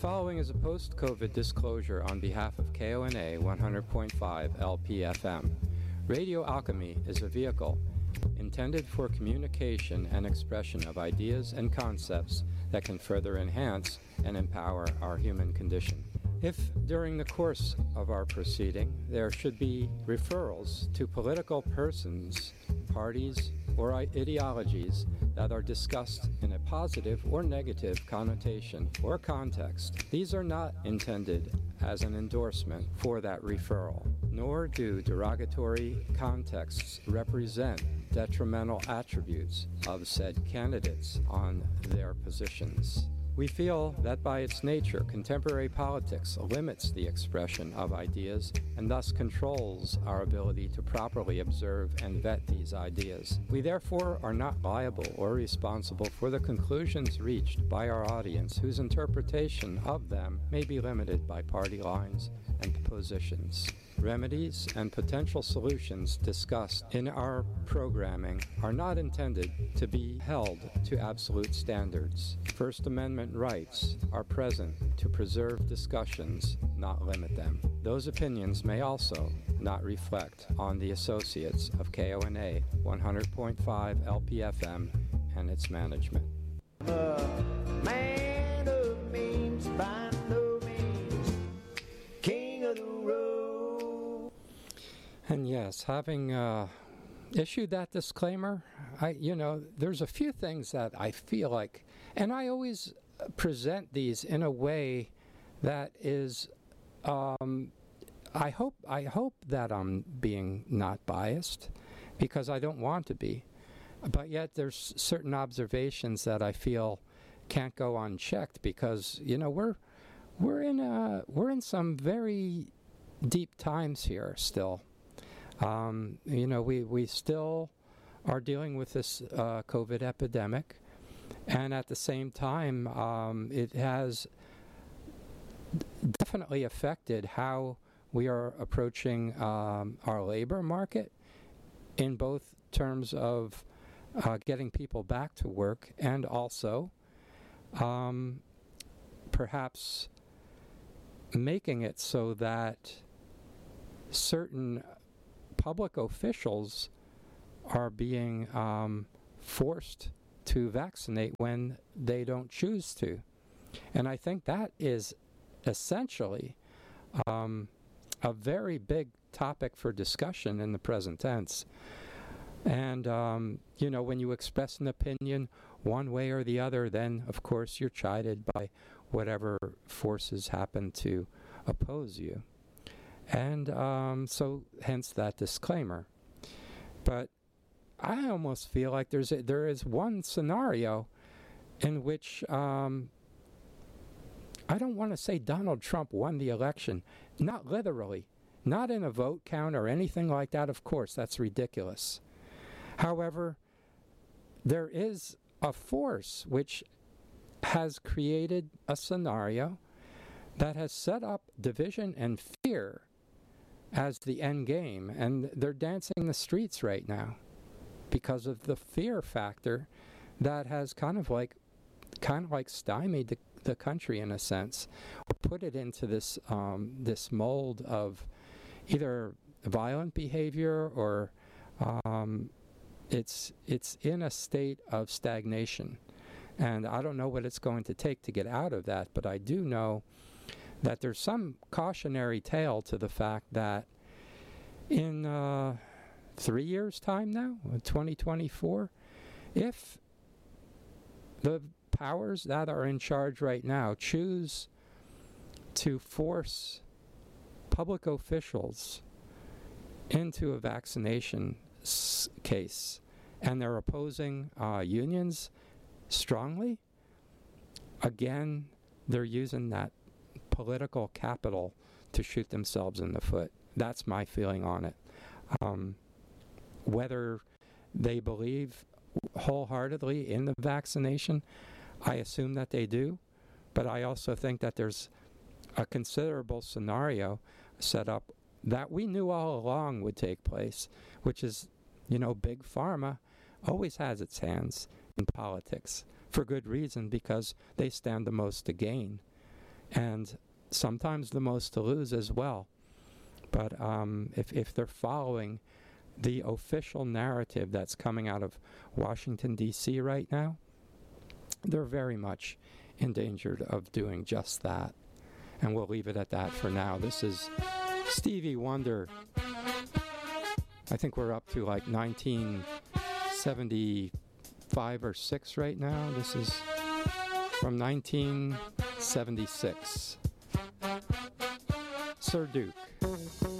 following is a post-COVID disclosure on behalf of KONA 100.5 LPFM. Radio Alchemy is a vehicle intended for communication and expression of ideas and concepts that can further enhance and empower our human condition. If, during the course of our proceeding, there should be referrals to political persons, parties, or ideologies that are discussed in a positive or negative connotation or context, these are not intended as an endorsement for that referral, nor do derogatory contexts represent detrimental attributes of said candidates on their positions. We feel that by its nature, contemporary politics limits the expression of ideas and thus controls our ability to properly observe and vet these ideas. We therefore are not liable or responsible for the conclusions reached by our audience, whose interpretation of them may be limited by party lines and positions. Remedies and potential solutions discussed in our programming are not intended to be held to absolute standards. First Amendment rights are present to preserve discussions, not limit them. Those opinions may also not reflect on the associates of KONA 100.5 LPFM and its management. Man of means, by no means, king of the road. And yes, having issued that disclaimer, there's a few things that I feel like, and I always present these in a way that is, I hope that I'm being not biased, because I don't want to be. But yet there's certain observations that I feel can't go unchecked, because we're in some very deep times here still. We still are dealing with this COVID epidemic, and at the same time, it has definitely affected how we are approaching our labor market, in both terms of getting people back to work, and also perhaps making it so that certain public officials are being forced to vaccinate when they don't choose to. And I think that is essentially a very big topic for discussion in the present tense. And, when you express an opinion one way or the other, then, of course, you're chided by whatever forces happen to oppose you. And so, hence that disclaimer. But I almost feel like there is one scenario in which I don't want to say Donald Trump won the election, not literally, not in a vote count or anything like that. Of course, that's ridiculous. However, there is a force which has created a scenario that has set up division and fear as the end game, and they're dancing the streets right now because of the fear factor that has kind of like stymied the country in a sense, or put it into this this mold of either violent behavior or it's in a state of stagnation. And I don't know what it's going to take to get out of that, but I do know that there's some cautionary tale to the fact that in 3 years' time now, 2024, if the powers that are in charge right now choose to force public officials into a vaccination case, and they're opposing unions strongly, again, they're using that political capital to shoot themselves in the foot. That's my feeling on it. Whether they believe wholeheartedly in the vaccination, I assume that they do, but I also think that there's a considerable scenario set up that we knew all along would take place, which is, Big Pharma always has its hands in politics, for good reason, because they stand the most to gain. and sometimes the most to lose as well. But if they're following the official narrative that's coming out of Washington, D.C. right now, they're very much endangered of doing just that. And we'll leave it at that for now. This is Stevie Wonder. I think we're up to like 1975 or 6 right now. This is from 1976. Sir Duke.